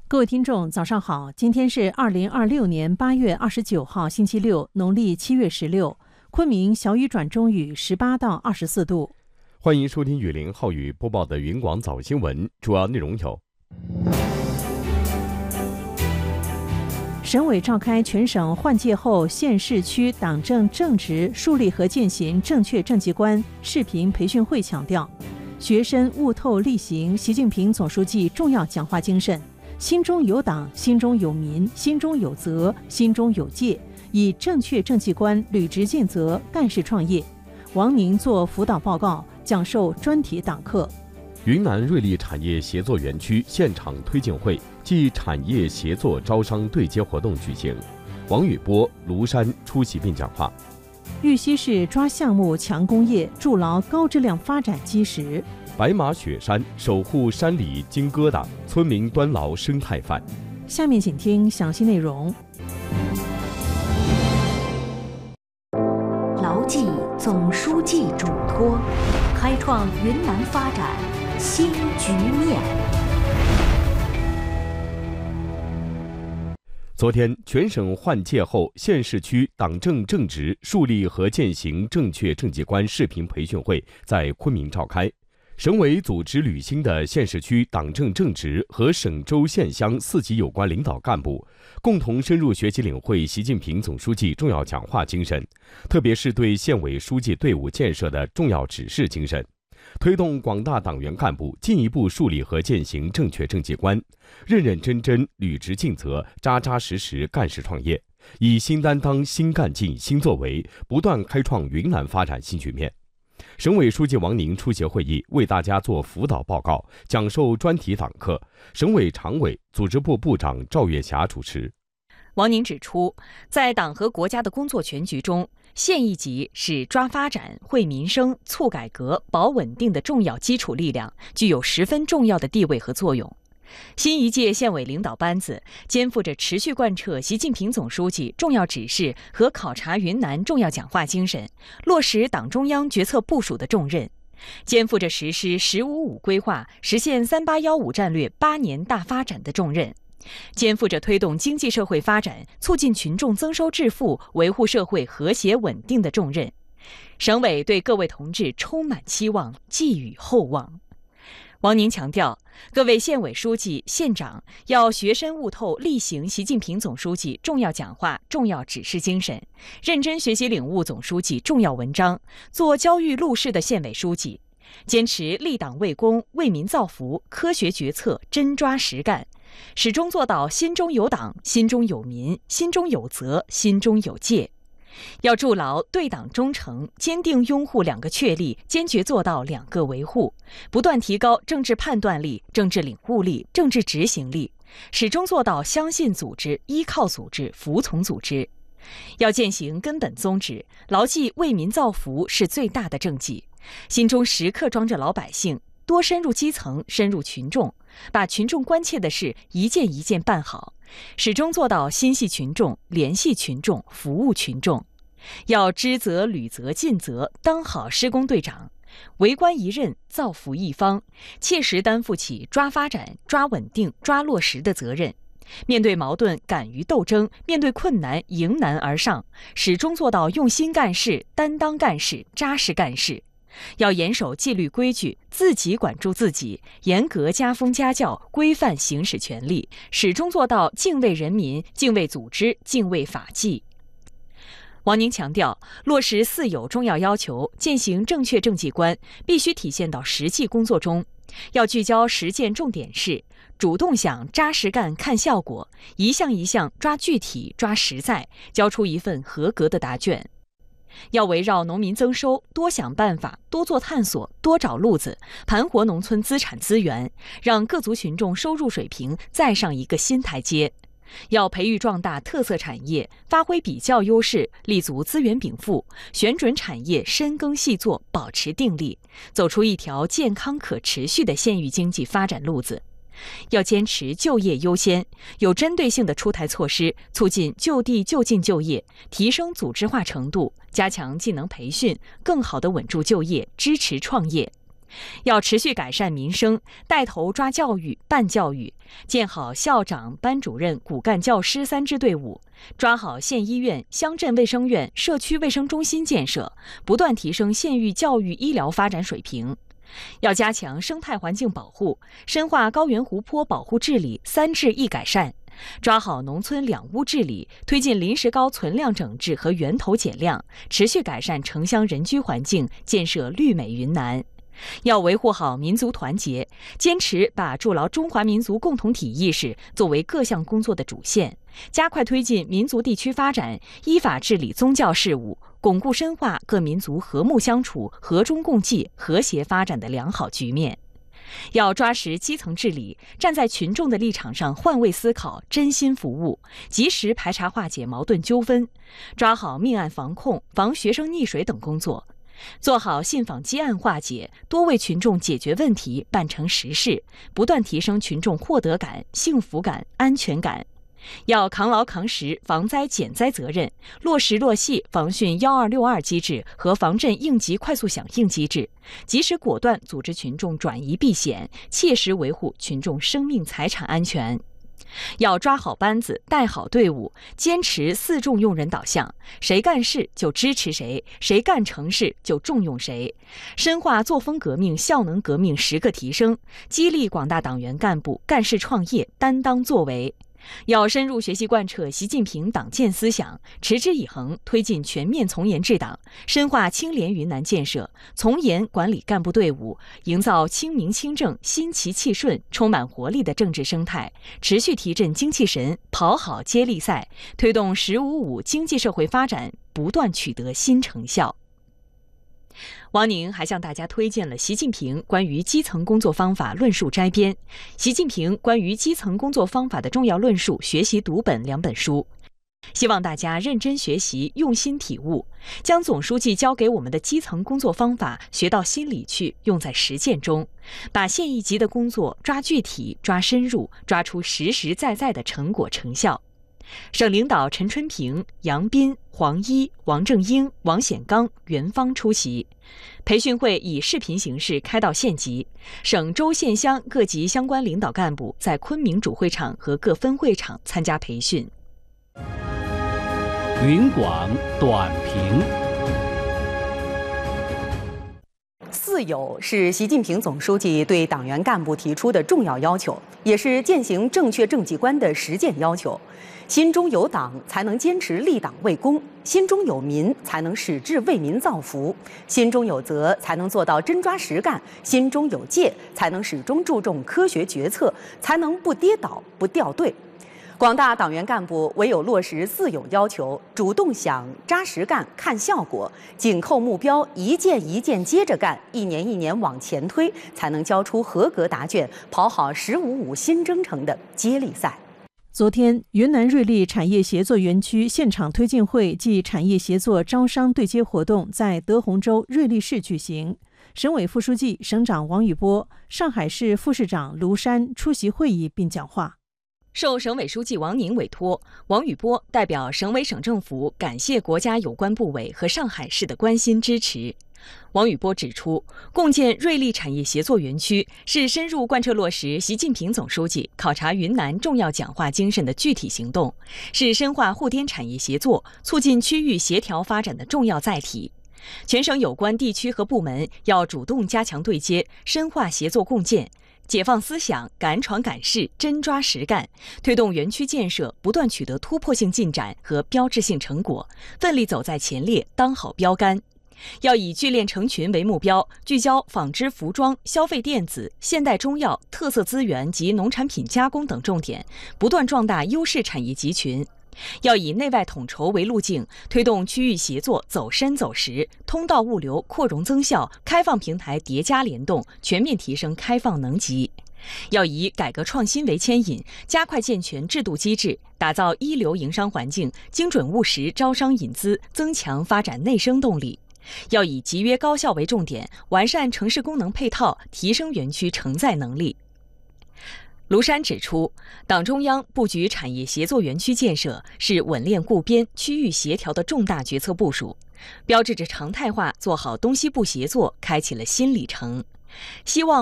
各位听众，早上好！今天是2026年8月29号，星期六，农历7月16。昆明小雨转中雨，18到24度。 欢迎收听雨林浩宇播报的云广早新闻，主要内容有： 省委召开全省换届后县市区党政正职树立和践行正确政绩观视频培训会强调，学生悟透力行习近平总书记重要讲话精神，心中有党，心中有民，心中有责，心中有戒，以正确政绩观履职尽责，干事创业。王宁做辅导报告，讲授专题党课。 云南瑞丽产业协作园区现场推进会暨产业协作招商对接活动举行，王宇波、卢山出席并讲话。 玉溪市抓项目强工业，筑牢高质量发展基石。 白马雪山守护山里金疙瘩，村民端牢生态饭。 下面请听详细内容。 牢记总书记嘱托，开创云南发展新局面。 昨天，全省换届后县市区党政正职树立和践行正确政绩观视频培训会在昆明召开。省委组织履新的县市区党政正职和省州县乡4级有关领导干部共同深入学习领会习近平总书记重要讲话精神，特别是对县委书记队伍建设的重要指示精神，推动广大党员干部进一步树立和践行正确政绩观，认认真真履职尽责，扎扎实实干事创业，以新担当、新干劲、新作为，不断开创云南发展新局面。省委书记王宁出席会议，为大家做辅导报告，讲授专题党课。省委常委、组织部部长赵月霞主持。 王宁指出，在党和国家的工作全局中，县一级是抓发展、惠民生、促改革、保稳定的重要基础力量，具有十分重要的地位和作用。新一届县委领导班子肩负着持续贯彻习近平总书记重要指示和考察云南重要讲话精神，落实党中央决策部署的重任，肩负着实施“15+5”规划、实现“3815”战略8年大发展的重任，肩负着推动经济社会发展、促进群众增收致富、维护社会和谐稳定的重任。省委对各位同志充满期望，寄予厚望。王宁强调，各位县委书记、县长要学深悟透力行习近平总书记重要讲话、重要指示精神，认真学习领悟总书记重要文章，做焦裕禄式的县委书记，坚持立党为公、为民造福，科学决策，真抓实干，始终做到心中有党、心中有民、心中有责、心中有戒。要筑牢对党忠诚，坚定拥护2个确立，坚决做到2个维护，不断提高政治判断力、政治领悟力、政治执行力，始终做到相信组织、依靠组织、服从组织。要践行根本宗旨，牢记为民造福是最大的政绩，心中时刻装着老百姓，多深入基层、深入群众，把群众关切的事一件一件办好，始终做到心系群众、联系群众、服务群众。要知责、履责、尽责，当好施工队长，为官一任，造福一方，切实担负起抓发展、抓稳定、抓落实的责任。面对矛盾，敢于斗争；面对困难，迎难而上，始终做到用心干事、担当干事、扎实干事。要严守纪律规矩，自己管住自己，严格家风家教，规范行使权利，始终做到敬畏人民、敬畏组织、敬畏法纪。王宁强调，落实4有重要要求，践行正确政绩观，必须体现到实际工作中。要聚焦实践重点事，主动想、扎实干、看效果，一项一项抓具体、抓实在，交出一份合格的答卷。要围绕农民增收，多想办法，多做探索，多找路子，盘活农村资产资源，让各族群众收入水平再上一个新台阶。要培育壮大特色产业，发挥比较优势，立足资源禀赋，选准产业，深耕细作，保持定力，走出一条健康可持续的县域经济发展路子。要坚持就业优先，有针对性的出台措施，促进就地就近就业，提升组织化程度，加强技能培训，更好地稳住就业，支持创业。 要持续改善民生，带头抓教育、办教育，建好校长、班主任、骨干教师3支队伍，抓好县医院、乡镇卫生院、社区卫生中心建设，不断提升县域教育医疗发展水平。要加强生态环境保护，深化高原湖泊保护治理3治1改善，抓好农村2污治理，推进临时高存量整治和源头减量，持续改善城乡人居环境，建设绿美云南。要维护好民族团结，坚持把筑牢中华民族共同体意识作为各项工作的主线，加快推进民族地区发展，依法治理宗教事务，巩固深化各民族和睦相处、和衷共济、和谐发展的良好局面。要抓实基层治理，站在群众的立场上换位思考，真心服务，及时排查化解矛盾纠纷，抓好命案防控、防学生溺水等工作，做好信访积案化解，多为群众解决问题，办成实事，不断提升群众获得感、幸福感、安全感。要扛牢扛实防灾减灾责任，落实落细防汛1262机制和防震应急快速响应机制，及时果断组织群众转移避险，切实维护群众生命财产安全。要抓好班子，带好队伍，坚持4重用人导向，谁干事就支持谁，谁干成事就重用谁，深化作风革命、效能革命10个提升，激励广大党员干部干事创业、担当作为。要深入学习贯彻习近平党建思想，持之以恒推进全面从严治党，深化清廉云南建设，从严管理干部队伍，营造清明清正、心齐气顺、充满活力的政治生态，持续提振精气神，跑好接力赛，推动“1055”经济社会发展不断取得新成效。王宁还向大家推荐了习近平关于基层工作方法论述摘编、习近平关于基层工作方法的重要论述学习读本2本书，希望大家认真学习，用心体悟，将总书记教给我们的基层工作方法学到心里去，用在实践中，把县一级的工作抓具体、抓深入，抓出实实在在的成果成效。省领导陈春平、杨斌、黄一、王正英、王显刚、袁芳出席。培训会以视频形式开到县级，省州县乡各级相关领导干部在昆明主会场和各分会场参加培训。 云广短评。 4有是习近平总书记对党员干部提出的重要要求，也是践行正确政绩观的实践要求。心中有党，才能坚持立党为公；心中有民，才能矢志为民造福；心中有责，才能做到真抓实干；心中有戒，才能始终注重科学决策，才能不跌倒、不掉队。广大党员干部唯有落实4有要求，主动想、扎实干、看效果，紧扣目标，一件一件接着干，一年一年往前推，才能交出合格答卷，跑好“1055”新征程的接力赛。 昨天，云南瑞丽产业协作园区现场推进会暨产业协作招商对接活动在德宏州瑞丽市举行。省委副书记、省长王宇波、上海市副市长卢山出席会议并讲话。 受省委书记王宁委托，王宇波代表省委省政府感谢国家有关部委和上海市的关心支持。王宇波指出，共建瑞丽产业协作园区是深入贯彻落实习近平总书记考察云南重要讲话精神的具体行动，是深化沪滇产业协作、促进区域协调发展的重要载体。全省有关地区和部门要主动加强对接，深化协作共建，解放思想，敢闯敢试，真抓实干，推动园区建设不断取得突破性进展和标志性成果，奋力走在前列，当好标杆。要以聚链成群为目标，聚焦纺织服装、消费电子、现代中药、特色资源及农产品加工等重点，不断壮大优势产业集群。要以内外统筹为路径，推动区域协作走深走实，通道物流扩容增效，开放平台叠加联动，全面提升开放能级。要以改革创新为牵引，加快健全制度机制，打造一流营商环境，精准务实招商引资，增强发展内生动力。要以集约高效为重点，完善城市功能配套，提升园区承载能力。卢山指出，党中央布局产业协作园区建设是稳练固边、区域协调的重大决策部署，标志着常态化做好东西部协作开启了新里程。 希望